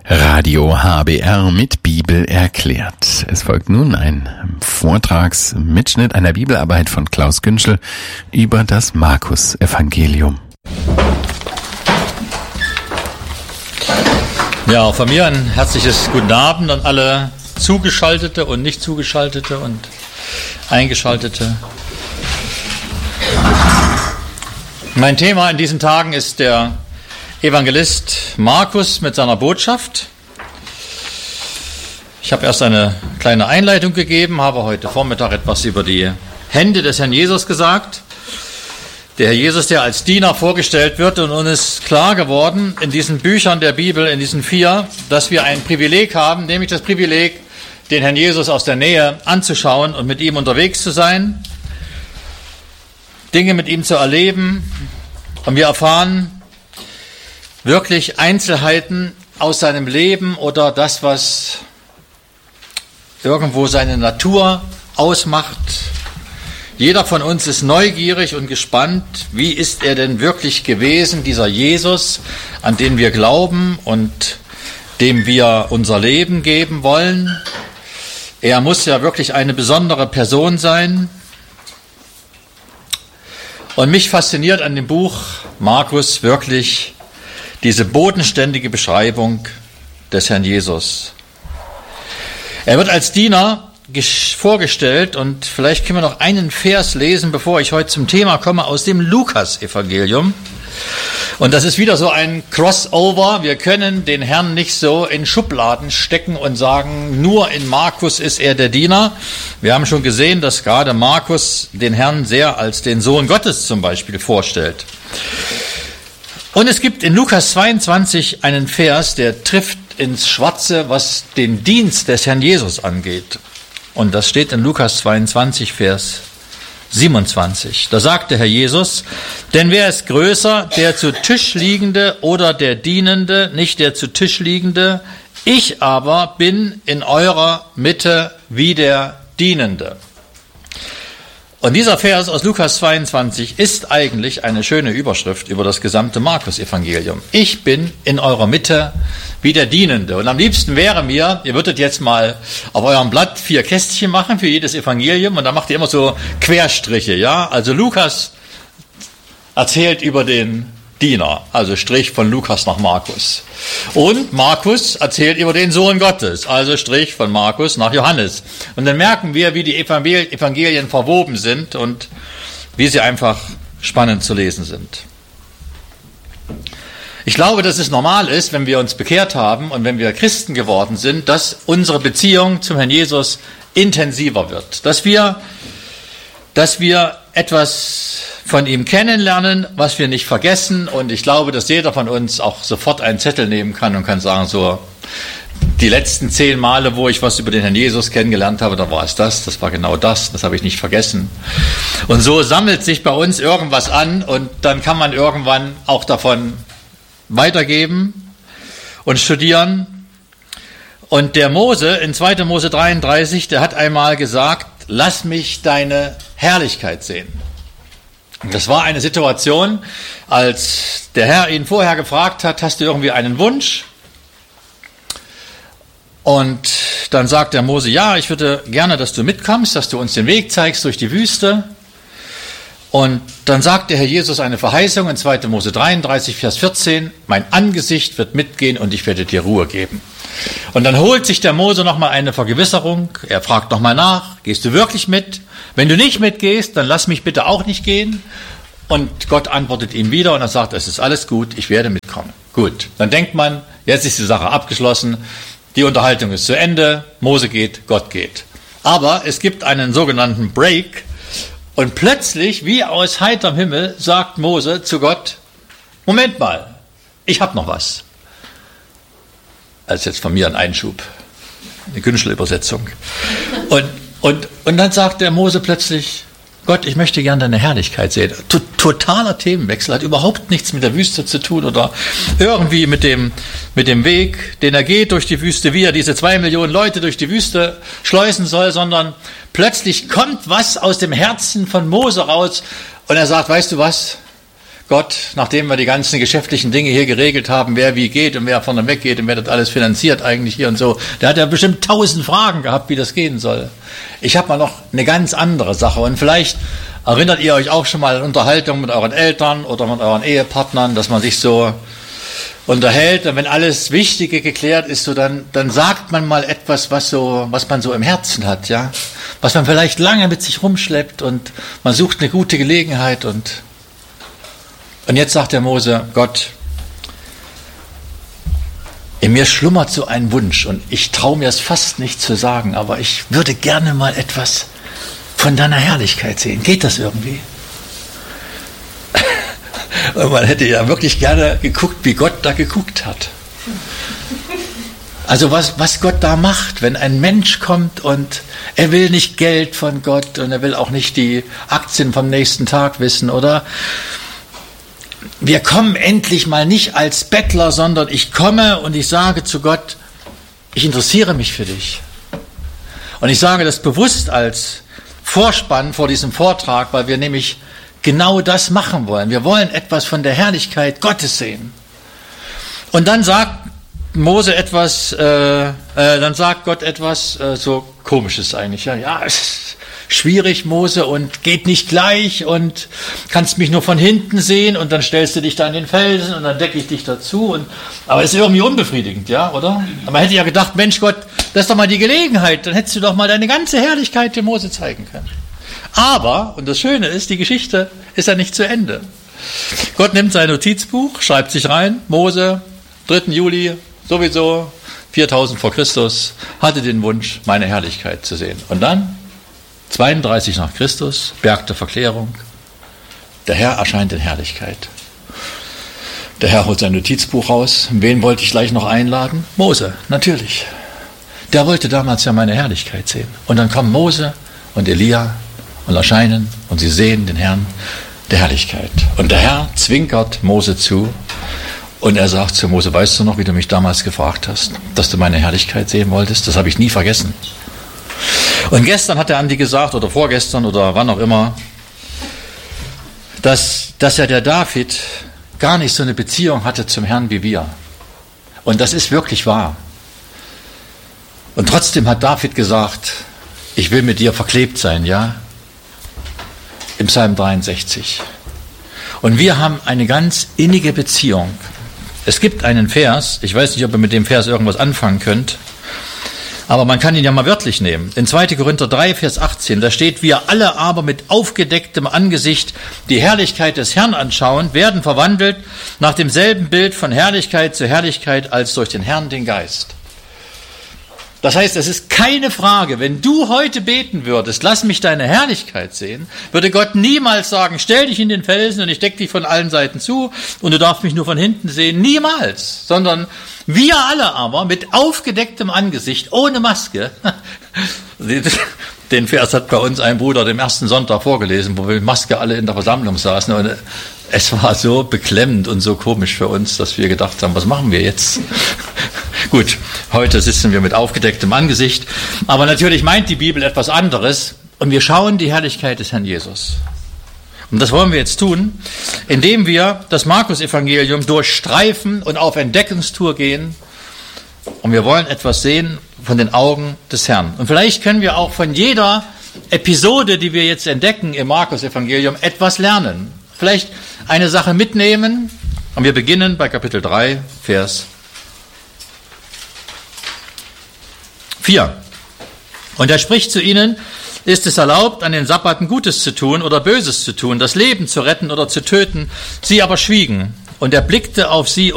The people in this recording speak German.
Radio HBR mit Bibel erklärt. Es folgt nun ein Vortragsmitschnitt einer Bibelarbeit von Klaus Günschel über das Markus-Evangelium. Ja, auch von mir ein herzliches Guten Abend an alle Zugeschaltete und nicht Zugeschaltete und Eingeschaltete. Mein Thema in diesen Tagen ist der Evangelist Markus mit seiner Botschaft. Ich habe erst eine kleine Einleitung gegeben, habe heute Vormittag etwas über die Hände des Herrn Jesus gesagt. Der Herr Jesus, der als Diener vorgestellt wird, und uns ist klar geworden in diesen Büchern der Bibel, in diesen 4, dass wir ein Privileg haben, nämlich das Privileg, den Herrn Jesus aus der Nähe anzuschauen und mit ihm unterwegs zu sein, Dinge mit ihm zu erleben, und wir erfahren wirklich Einzelheiten aus seinem Leben oder das, was irgendwo seine Natur ausmacht. Jeder von uns ist neugierig und gespannt, wie ist er denn wirklich gewesen, dieser Jesus, an den wir glauben und dem wir unser Leben geben wollen. Er muss ja wirklich eine besondere Person sein. Und mich fasziniert an dem Buch Markus wirklich diese bodenständige Beschreibung des Herrn Jesus. Er wird als Diener vorgestellt, und vielleicht können wir noch einen Vers lesen, bevor ich heute zum Thema komme, aus dem Lukas-Evangelium. Und das ist wieder so ein Crossover. Wir können den Herrn nicht so in Schubladen stecken und sagen, nur in Markus ist er der Diener. Wir haben schon gesehen, dass gerade Markus den Herrn sehr als den Sohn Gottes zum Beispiel vorstellt. Und es gibt in Lukas 22 einen Vers, der trifft ins Schwarze, was den Dienst des Herrn Jesus angeht. Und das steht in Lukas 22, Vers 27. Da sagt der Herr Jesus: Denn wer ist größer, der zu Tisch liegende oder der Dienende, nicht der zu Tisch liegende? Ich aber bin in eurer Mitte wie der Dienende. Und dieser Vers aus Lukas 22 ist eigentlich eine schöne Überschrift über das gesamte Markus-Evangelium. Ich bin in eurer Mitte wie der Dienende. Und am liebsten wäre mir, ihr würdet jetzt mal auf eurem Blatt 4 Kästchen machen für jedes Evangelium, und dann macht ihr immer so Querstriche, ja? Also Lukas erzählt über den Diener, also Strich von Lukas nach Markus. Und Markus erzählt über den Sohn Gottes, also Strich von Markus nach Johannes. Und dann merken wir, wie die Evangelien verwoben sind und wie sie einfach spannend zu lesen sind. Ich glaube, dass es normal ist, wenn wir uns bekehrt haben und wenn wir Christen geworden sind, dass unsere Beziehung zum Herrn Jesus intensiver wird. Dass wir etwas von ihm kennenlernen, was wir nicht vergessen. Und ich glaube, dass jeder von uns auch sofort einen Zettel nehmen kann und kann sagen, so, die letzten 10 Male, wo ich was über den Herrn Jesus kennengelernt habe, da war es das war genau das habe ich nicht vergessen. Und so sammelt sich bei uns irgendwas an, und dann kann man irgendwann auch davon weitergeben und studieren. Und der Mose in 2. Mose 33, der hat einmal gesagt: Lass mich deine Herrlichkeit sehen. Das war eine Situation, als der Herr ihn vorher gefragt hat: Hast du irgendwie einen Wunsch? Und dann sagt der Mose: Ja, ich würde gerne, dass du mitkommst, dass du uns den Weg zeigst durch die Wüste. Und dann sagt der Herr Jesus eine Verheißung in 2. Mose 33, Vers 14: Mein Angesicht wird mitgehen und ich werde dir Ruhe geben. Und dann holt sich der Mose nochmal eine Vergewisserung. Er fragt nochmal nach: Gehst du wirklich mit? Wenn du nicht mitgehst, dann lass mich bitte auch nicht gehen. Und Gott antwortet ihm wieder und er sagt: Es ist alles gut, ich werde mitkommen. Gut, dann denkt man, jetzt ist die Sache abgeschlossen, die Unterhaltung ist zu Ende, Mose geht, Gott geht. Aber es gibt einen sogenannten Break, und plötzlich, wie aus heiterem Himmel, sagt Mose zu Gott: Moment mal, ich habe noch was. Das ist jetzt von mir ein Einschub, eine Günschel-Übersetzung. Und dann sagt der Mose plötzlich: Gott, ich möchte gerne deine Herrlichkeit sehen. Totaler Themenwechsel, hat überhaupt nichts mit der Wüste zu tun oder irgendwie mit dem Weg, den er geht durch die Wüste, wie er diese 2 Millionen Leute durch die Wüste schleusen soll, sondern plötzlich kommt was aus dem Herzen von Mose raus und er sagt: Weißt du was? Gott, nachdem wir die ganzen geschäftlichen Dinge hier geregelt haben, wer wie geht und wer vorne weggeht und wer das alles finanziert eigentlich hier und so, der hat ja bestimmt 1000 Fragen gehabt, wie das gehen soll. Ich habe mal noch eine ganz andere Sache und vielleicht erinnert ihr euch auch schon mal an Unterhaltungen mit euren Eltern oder mit euren Ehepartnern, dass man sich so unterhält und wenn alles Wichtige geklärt ist, so dann sagt man mal etwas, was man so im Herzen hat, ja, was man vielleicht lange mit sich rumschleppt und man sucht eine gute Gelegenheit und jetzt sagt der Mose, Gott, in mir schlummert so ein Wunsch und ich traue mir es fast nicht zu sagen, aber ich würde gerne mal etwas von deiner Herrlichkeit sehen. Geht das irgendwie? Und man hätte ja wirklich gerne geguckt, wie Gott da geguckt hat. Also was Gott da macht, wenn ein Mensch kommt und er will nicht Geld von Gott und er will auch nicht die Aktien vom nächsten Tag wissen, oder? Wir kommen endlich mal nicht als Bettler, sondern ich komme und ich sage zu Gott, ich interessiere mich für dich. Und ich sage das bewusst als Vorspann vor diesem Vortrag, weil wir nämlich genau das machen wollen. Wir wollen etwas von der Herrlichkeit Gottes sehen. Und dann sagt Mose etwas, dann sagt Gott etwas so Komisches eigentlich. Ja, es ist schwierig, Mose, und geht nicht gleich und kannst mich nur von hinten sehen und dann stellst du dich da an den Felsen und dann decke ich dich dazu. Aber es ist irgendwie unbefriedigend, ja, oder? Aber man hätte ja gedacht, Mensch Gott, das ist doch mal die Gelegenheit, dann hättest du doch mal deine ganze Herrlichkeit dem Mose zeigen können. Aber, und das Schöne ist, die Geschichte ist ja nicht zu Ende. Gott nimmt sein Notizbuch, schreibt sich rein, Mose, 3. Juli, sowieso, 4000 vor Christus, hatte den Wunsch, meine Herrlichkeit zu sehen. Und dann, 32 nach Christus, Berg der Verklärung, der Herr erscheint in Herrlichkeit. Der Herr holt sein Notizbuch raus. Wen wollte ich gleich noch einladen? Mose, natürlich. Der wollte damals ja meine Herrlichkeit sehen. Und dann kommen Mose und Elia und erscheinen und sie sehen den Herrn der Herrlichkeit. Und der Herr zwinkert Mose zu und er sagt zu Mose, weißt du noch, wie du mich damals gefragt hast, dass du meine Herrlichkeit sehen wolltest? Das habe ich nie vergessen. Und gestern hat der Andi gesagt, oder vorgestern oder wann auch immer, dass ja der David gar nicht so eine Beziehung hatte zum Herrn wie wir. Und das ist wirklich wahr. Und trotzdem hat David gesagt, ich will mit dir verklebt sein, ja? Im Psalm 63. Und wir haben eine ganz innige Beziehung. Es gibt einen Vers, ich weiß nicht, ob ihr mit dem Vers irgendwas anfangen könnt, aber man kann ihn ja mal wörtlich nehmen. In 2. Korinther 3, Vers 18, da steht, wir alle aber mit aufgedecktem Angesicht die Herrlichkeit des Herrn anschauen, werden verwandelt nach demselben Bild von Herrlichkeit zu Herrlichkeit als durch den Herrn den Geist. Das heißt, es ist keine Frage, wenn du heute beten würdest, lass mich deine Herrlichkeit sehen, würde Gott niemals sagen, stell dich in den Felsen und ich decke dich von allen Seiten zu und du darfst mich nur von hinten sehen. Niemals. Sondern wir alle aber mit aufgedecktem Angesicht, ohne Maske. Den Vers hat bei uns ein Bruder dem ersten Sonntag vorgelesen, wo wir mit Maske alle in der Versammlung saßen. Und es war so beklemmend und so komisch für uns, dass wir gedacht haben, was machen wir jetzt? Gut, heute sitzen wir mit aufgedecktem Angesicht, aber natürlich meint die Bibel etwas anderes und wir schauen die Herrlichkeit des Herrn Jesus. Und das wollen wir jetzt tun, indem wir das Markus-Evangelium durchstreifen und auf Entdeckungstour gehen und wir wollen etwas sehen von den Augen des Herrn. Und vielleicht können wir auch von jeder Episode, die wir jetzt entdecken im Markus-Evangelium, etwas lernen. Vielleicht eine Sache mitnehmen und wir beginnen bei Kapitel 3, Vers 4. Und er spricht zu ihnen, ist es erlaubt, an den Sabbaten Gutes zu tun oder Böses zu tun, das Leben zu retten oder zu töten? Sie aber schwiegen. Und er blickte auf sie